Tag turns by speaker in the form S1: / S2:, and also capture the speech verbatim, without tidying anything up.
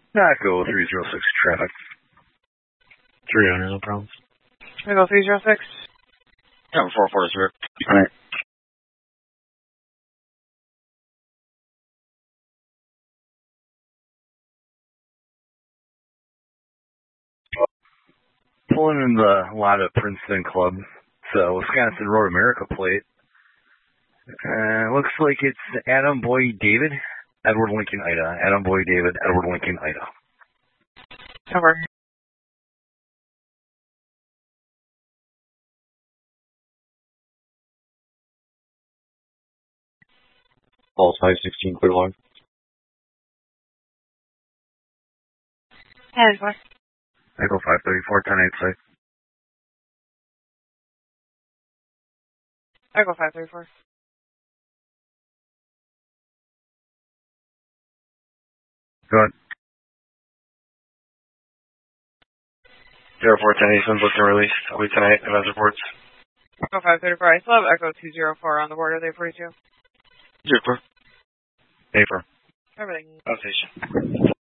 S1: Echo three zero six traffic.
S2: three hundred, no problem.
S3: Echo three zero six.
S4: Cover four four zero.
S1: All right. Pulling in the lot of Princeton Club. It's a Wisconsin Road America plate. Uh, looks like it's Adam Boyd David, Edward Lincoln Ida. Adam Boyd David, Edward Lincoln Ida.
S3: Cover.
S2: False five sixteen, clear log.
S3: ten four.
S1: Echo five thirty-four, ten eight six.
S3: Echo five thirty-four.
S1: Go ahead.
S4: Zero four ten Eastman, booked and released. I'll be tonight. Events reports.
S3: Echo five thirty-four. I still have Echo two zero four on the board. Are they forty-two?
S4: Zero four.
S1: Paper.
S3: Everything.
S4: Outstation.